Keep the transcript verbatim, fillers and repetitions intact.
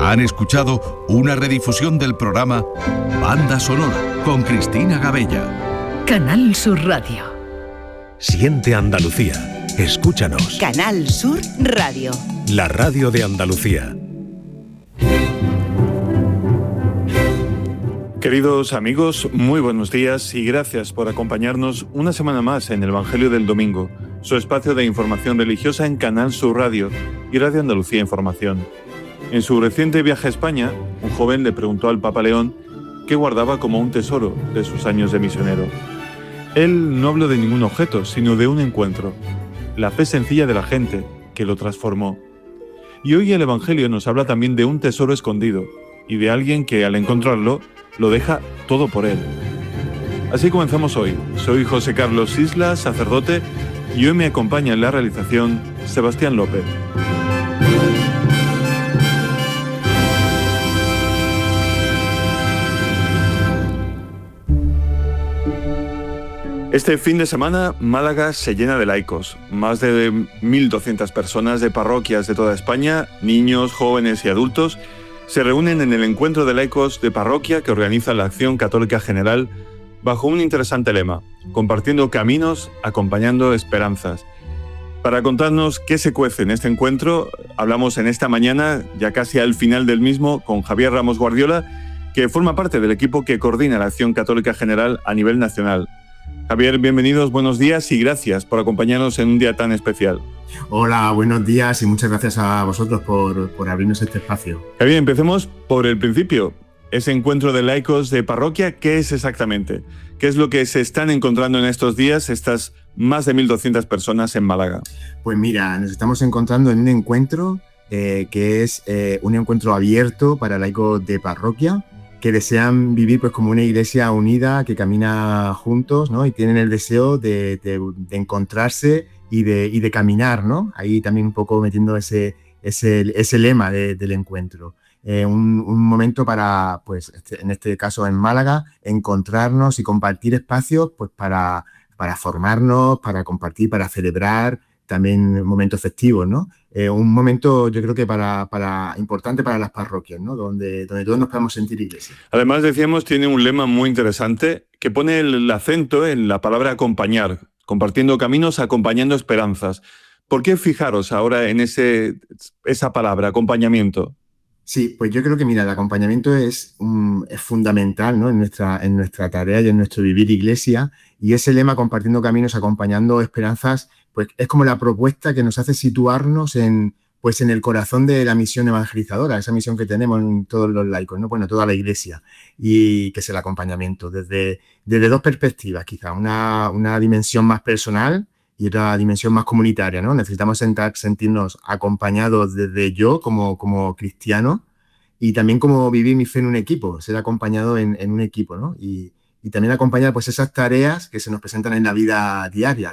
Han escuchado una redifusión del programa Banda Sonora con Cristina Gabella. Canal Sur Radio. Siente Andalucía. Escúchanos. Canal Sur Radio. La radio de Andalucía. Queridos amigos, muy buenos días y gracias por acompañarnos una semana más en el Evangelio del Domingo, su espacio de información religiosa en Canal Sur Radio y Radio Andalucía Información. En su reciente viaje a España, un joven le preguntó al Papa León qué guardaba como un tesoro de sus años de misionero. Él no habló de ningún objeto, sino de un encuentro, la fe sencilla de la gente que lo transformó. Y hoy el Evangelio nos habla también de un tesoro escondido y de alguien que al encontrarlo lo deja todo por él. Así comenzamos hoy. Soy José Carlos Isla, sacerdote, y hoy me acompaña en la realización Sebastián López. Este fin de semana, Málaga se llena de laicos. Más de mil doscientas personas de parroquias de toda España, niños, jóvenes y adultos, se reúnen en el encuentro de laicos de parroquia que organiza la Acción Católica General bajo un interesante lema: compartiendo caminos, acompañando esperanzas. Para contarnos qué se cuece en este encuentro, hablamos en esta mañana, ya casi al final del mismo, con Javier Ramos Guardiola, que forma parte del equipo que coordina la Acción Católica General a nivel nacional. Javier, bienvenidos, buenos días y gracias por acompañarnos en un día tan especial. Hola, buenos días y muchas gracias a vosotros por, por abrirnos este espacio. Javier, empecemos por el principio. Ese encuentro de laicos de parroquia, ¿qué es exactamente? ¿Qué es lo que se están encontrando en estos días estas más de mil doscientas personas en Málaga? Pues mira, nos estamos encontrando en un encuentro eh, que es eh, un encuentro abierto para laicos de parroquia que desean vivir pues como una iglesia unida, que camina juntos, ¿no? Y tienen el deseo de, de, de encontrarse y de, y de caminar, ¿no? Ahí también un poco metiendo ese, ese, ese lema de, del encuentro. Eh, un, un momento para, pues, este, en este caso en Málaga, encontrarnos y compartir espacios pues para, para formarnos, para compartir, para celebrar, también momentos festivos, ¿no? Eh, un momento, yo creo que para, para importante para las parroquias, ¿no? Donde, donde todos nos podemos sentir iglesia. Además, decíamos, tiene un lema muy interesante que pone el acento en la palabra acompañar, compartiendo caminos, acompañando esperanzas. ¿Por qué fijaros ahora en ese, esa palabra, acompañamiento? Sí, pues yo creo que, mira, el acompañamiento es, um, es fundamental, ¿no? en, nuestra, en nuestra tarea y en nuestro vivir iglesia, y ese lema, compartiendo caminos, acompañando esperanzas, pues es como la propuesta que nos hace situarnos en, pues en el corazón de la misión evangelizadora, esa misión que tenemos en todos los laicos, ¿no? Bueno, toda la iglesia, y que es el acompañamiento, desde, desde dos perspectivas, quizá, una, una dimensión más personal y otra dimensión más comunitaria, ¿no? Necesitamos sentar, sentirnos acompañados desde yo como, como cristiano y también como vivir mi fe en un equipo, ser acompañado en, en un equipo, ¿no? Y, y también acompañar pues esas tareas que se nos presentan en la vida diaria,